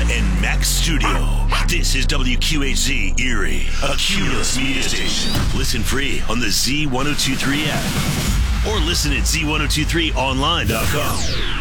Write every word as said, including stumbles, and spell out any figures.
and Max Studio. This is W Q H Z Erie, a Cumulus media station. Listen free on the Z ten twenty-three app or listen at Z ten twenty-three online dot com.